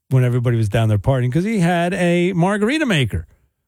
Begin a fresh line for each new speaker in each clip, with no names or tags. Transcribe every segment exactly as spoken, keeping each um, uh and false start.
when everybody was down there partying because he had a margarita maker.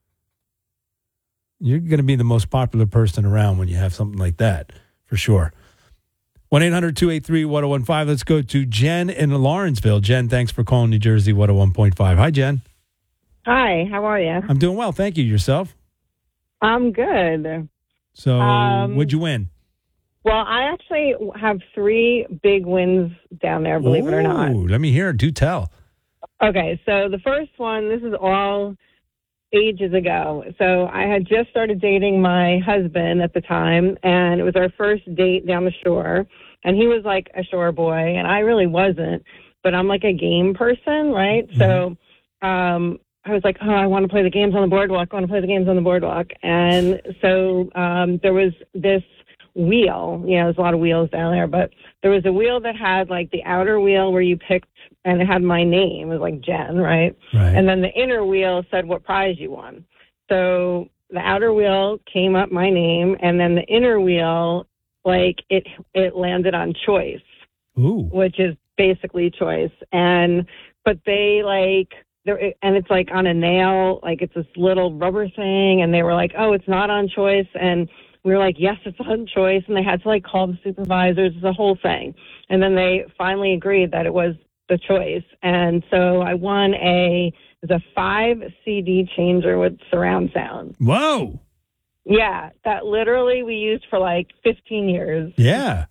You're going to be the most popular person around when you have something like that, for sure. one eight hundred two eight three one oh one five. Let's go to Jen in Lawrenceville. Jen, thanks for calling New Jersey one oh one point five. Hi, Jen.
Hi, how are you?
I'm doing well. Thank you. Yourself?
I'm good.
So,
Um,
what'd you win?
Well, I actually have three big wins down there, believe it or not.
Ooh, let me hear it. Do tell.
Okay, so the first one, this is all ages ago. So I had just started dating my husband at the time, and it was our first date down the shore. And he was like a shore boy, and I really wasn't. But I'm like a game person, right? Mm-hmm. So um, I was like, oh, I want to play the games on the boardwalk. I want to play the games on the boardwalk. And so um, there was this wheel. You know, there's a lot of wheels down there, but there was a wheel that had like the outer wheel where you picked, and it had my name. It was like Jen, right?
Right.
And then the inner wheel said what prize you won. So the outer wheel came up my name, and then the inner wheel, like it, it landed on choice,
Ooh.
which is basically choice. And but they like. There, and it's like on a nail, like it's this little rubber thing, and they were like, oh, it's not on choice, and we were like, yes, it's on choice, and they had to like call the supervisors, the whole thing, and then they finally agreed that it was the choice, and so I won a, it was a five C D changer with surround sound.
Whoa.
Yeah, that literally we used for like fifteen years.
Yeah.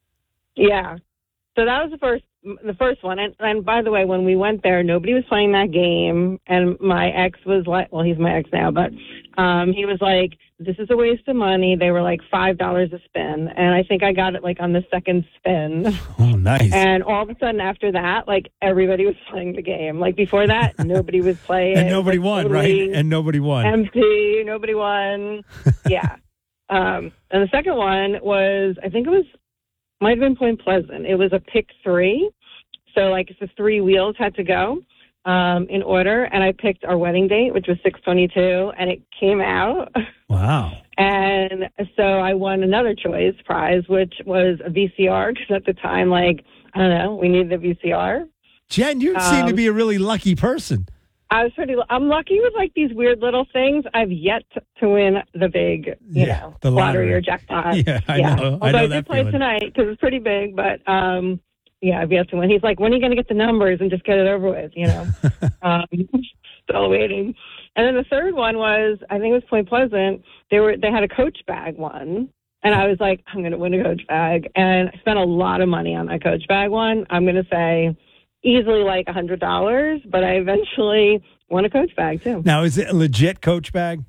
Yeah. So that was the first the first one. And, and by the way, when we went there, nobody was playing that game. And my ex was like, well, he's my ex now, but um, he was like, this is a waste of money. They were like five dollars a spin. And I think I got it like on the second spin.
Oh, nice.
And all of a sudden after that, like everybody was playing the game. Like before that, nobody was playing.
And nobody
like,
won,
totally
right? And nobody won.
Empty. Nobody won. Yeah. Um, and the second one was, I think it was, might have been Point Pleasant. It was a pick three. So, like, the three wheels had to go um, in order, and I picked our wedding date, which was six twenty-two, and it came out.
Wow.
And so I won another choice prize, which was a V C R, because at the time, like, I don't know, we needed a V C R.
Jen, you um, seem to be a really lucky person.
I was pretty, I'm lucky with, like, these weird little things. I've yet to, to win the big, you
yeah,
know,
the lottery.
lottery or jackpot.
Yeah, I
yeah.
know.
Although
I know
I
that
did play
feeling.
tonight, because it's pretty big, but... um yeah, I've yet to win. He's like, when are you going to get the numbers and just get it over with, you know? um, still waiting. And then the third one was, I think it was Point Pleasant. They were they had a Coach bag one. And I was like, I'm going to win a Coach bag. And I spent a lot of money on that Coach bag one. I'm going to say easily like one hundred dollars, but I eventually won a Coach bag, too.
Now, is it a legit Coach bag?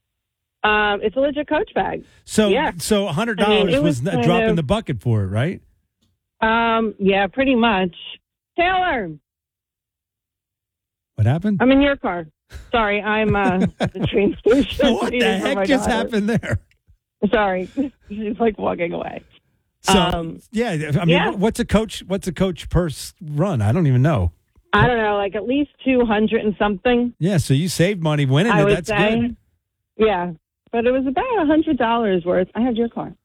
Um, it's a legit Coach bag.
So,
yeah.
so one hundred dollars I mean, was, was a drop of, in the bucket for it, right?
Um, yeah, pretty much. Taylor.
What happened?
I'm in your car. Sorry, I'm uh, at the train station.
What the heck just daughter. happened there?
Sorry, she's like walking away.
So
um,
yeah, I mean,
yeah.
what's a coach? What's a coach purse run? I don't even know.
I don't know, like at least two hundred and something.
Yeah, so you saved money winning
I
it.
would
That's
say.
good.
Yeah, but it was about a hundred dollars worth. I had your car.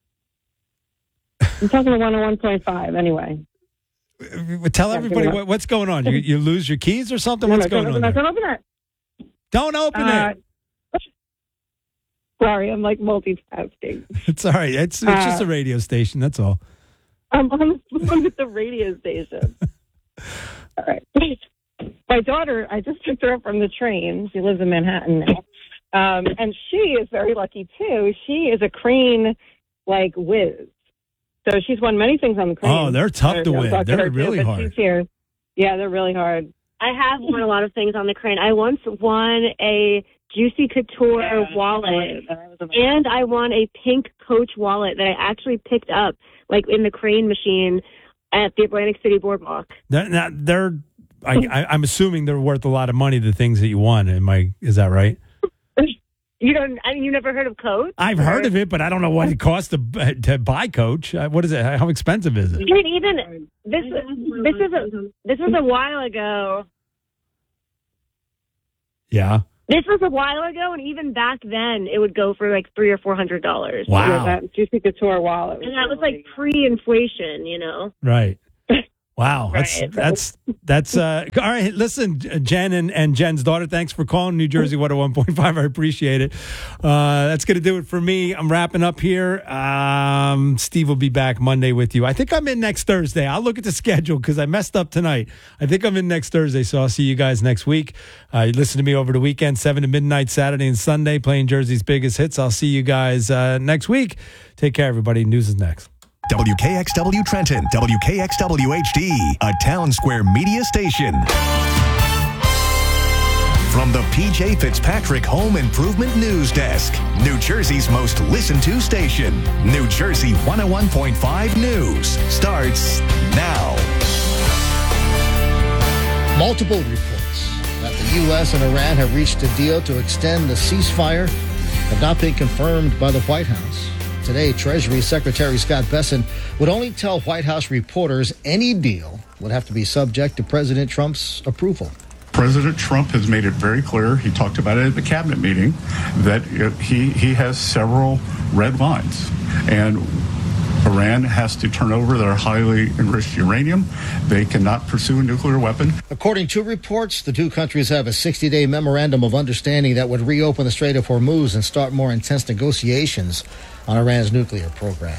I'm talking to one oh one point five anyway.
Tell everybody what, what's going on. You you lose your keys or something?
No,
what's
no,
going
don't,
on?
Don't open it.
Don't open
uh,
it.
Sorry, I'm like multitasking.
It's all right. It's, it's uh, just a radio station. That's all.
I'm on the phone with the radio station. All right. My daughter, I just picked her up from the train. She lives in Manhattan now. Um, and she is very lucky, too. She is a crane, like, whiz. So she's won many things on the crane.
Oh, they're tough
or,
to win. They're
too,
really
but
hard.
She's here. Yeah, they're really hard.
I have won a lot of things on the crane. I once won a Juicy Couture
yeah,
wallet, and I won a pink Coach wallet that I actually picked up, like, in the crane machine at the Atlantic City Boardwalk.
They're, now, they're I, I, I'm assuming they're worth a lot of money, the things that you won. Am I, is that right?
You don't. I mean, you never heard of Coach?
I've or? heard of it, but I don't know what it costs to to buy Coach. What is it? How expensive is it?
Even this. This is a. This was a while ago.
Yeah.
This was a while ago, and even back then, it would go for like three or four hundred dollars.
Wow.
That Juicy Couture wallet,
and that was like pre-inflation, you know.
Right. Wow. Wow, that's
Right.
that's that's uh, all right. Listen, Jen and, and Jen's daughter, thanks for calling New Jersey one oh one point five. I appreciate it. Uh, that's going to do it for me. I'm wrapping up here. Um, Steve will be back Monday with you. I think I'm in next Thursday. I'll look at the schedule because I messed up tonight. I think I'm in next Thursday, so I'll see you guys next week. Uh, you listen to me over the weekend, seven to midnight, Saturday and Sunday, playing Jersey's biggest hits. I'll see you guys uh, next week. Take care, everybody. News is next.
W K X W Trenton, W K X W H D, a Town Square media station. From the P J Fitzpatrick Home Improvement News Desk, New Jersey's most listened to station, New Jersey one oh one point five News starts now.
Multiple reports that the U S and Iran have reached a deal to extend the ceasefire have not been confirmed by the White House. Today, Treasury Secretary Scott Bessent would only tell White House reporters any deal would have to be subject to President Trump's approval.
President Trump has made it very clear, he talked about it at the cabinet meeting, that he, he has several red lines. And Iran has to turn over their highly enriched uranium. They cannot pursue a nuclear weapon.
According to reports, the two countries have a sixty-day memorandum of understanding that would reopen the Strait of Hormuz and start more intense negotiations on Iran's nuclear program.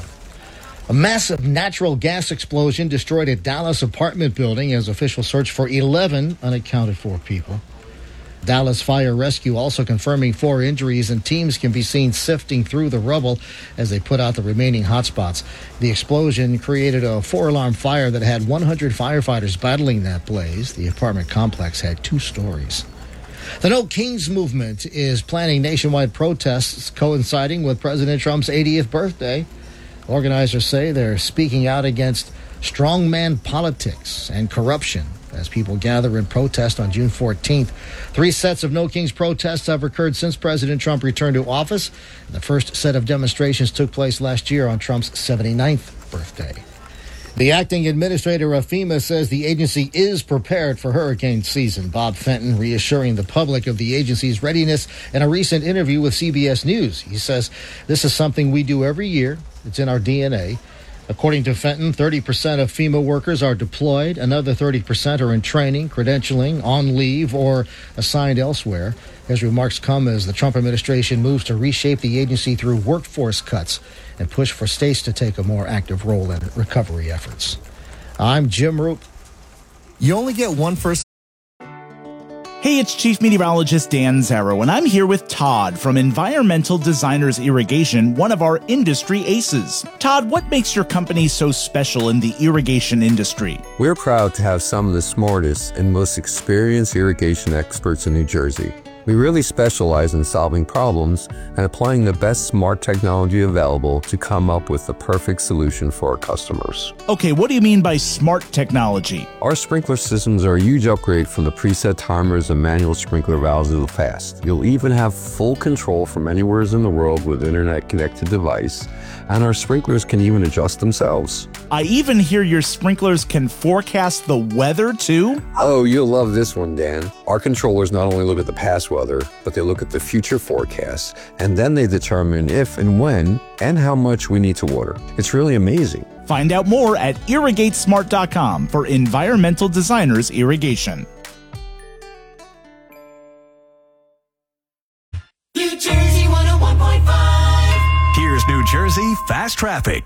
A massive natural gas explosion destroyed a Dallas apartment building as officials search for eleven unaccounted for people. Dallas Fire Rescue also confirming four injuries, and teams can be seen sifting through the rubble as they put out the remaining hotspots. The explosion created a four-alarm fire that had one hundred firefighters battling that blaze. The apartment complex had two stories. The No Kings movement is planning nationwide protests coinciding with President Trump's eightieth birthday. Organizers say they're speaking out against strongman politics and corruption as people gather in protest on June fourteenth. Three sets of No Kings protests have occurred since President Trump returned to office. The first set of demonstrations took place last year on Trump's seventy-ninth birthday. The acting administrator of FEMA says the agency is prepared for hurricane season. Bob Fenton reassuring the public of the agency's readiness in a recent interview with C B S News. He says, "This is something we do every year. It's in our D N A." According to Fenton, thirty percent of FEMA workers are deployed. Another thirty percent are in training, credentialing, on leave, or assigned elsewhere. His remarks come as the Trump administration moves to reshape the agency through workforce cuts and push for states to take a more active role in recovery efforts. I'm Jim Roop.
You only get one first.
Hey, it's Chief Meteorologist Dan Zarrow, and I'm here with Todd from Environmental Designers Irrigation, one of our industry aces. Todd, what makes your company so special in the irrigation industry?
We're proud to have some of the smartest and most experienced irrigation experts in New Jersey. We really specialize in solving problems and applying the best smart technology available to come up with the perfect solution for our customers.
Okay, what do you mean by smart technology?
Our sprinkler systems are a huge upgrade from the preset timers and manual sprinkler valves of the past. You'll even have full control from anywhere in the world with internet-connected device, and our sprinklers can even adjust themselves.
I even hear your sprinklers can forecast the weather, too?
Oh, you'll love this one, Dan. Our controllers not only look at the past weather, but they look at the future forecasts, and then they determine if and when and how much we need to water. It's really amazing.
Find out more at irrigate smart dot com for Environmental Designers Irrigation.
New Jersey one oh one point five. Here's New Jersey Fast Traffic.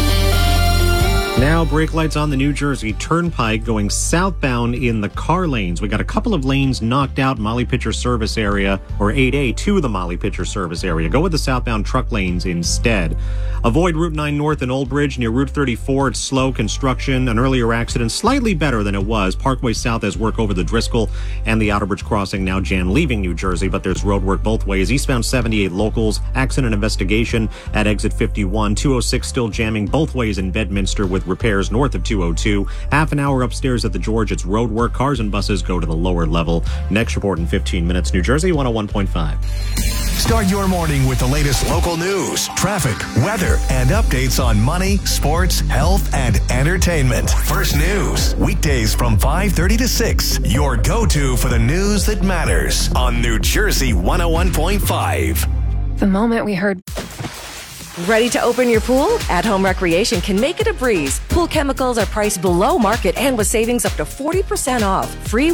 Now, brake lights on the New Jersey Turnpike going southbound in the car lanes. We got a couple of lanes knocked out, Molly Pitcher Service Area, or eight A to the Molly Pitcher Service Area. Go with the southbound truck lanes instead. Avoid Route nine North in Old Bridge near Route thirty-four. It's slow construction. An earlier accident, slightly better than it was. Parkway South has work over the Driscoll and the Outer Bridge Crossing. Now Jan leaving New Jersey, but there's road work both ways. Eastbound seventy-eight locals, accident investigation at exit fifty-one. two oh six still jamming both ways in Bedminster with repairs north of two oh two. Half an hour upstairs at the George. It's road work. Cars and buses go to the lower level. Next report in fifteen minutes. New Jersey one oh one point five.
Start your morning with the latest local news, traffic, weather, and updates on money, sports, health, and entertainment. First News, weekdays from five thirty to six. Your go-to for the news that matters on New Jersey one oh one point five.
The moment we heard Ready to open your pool? At Home Recreation can make it a breeze. Pool chemicals are priced below market and with savings up to forty percent off. Free